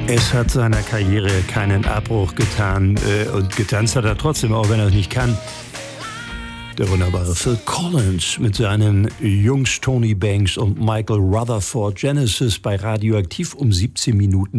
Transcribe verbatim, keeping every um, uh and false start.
Es hat seiner Karriere keinen Abbruch getan äh, und getanzt hat er trotzdem, auch wenn er es nicht kann. Der wunderbare Phil Collins mit seinen Jungs Tony Banks und Michael Rutherford. Genesis bei Radioaktiv um siebzehn Minuten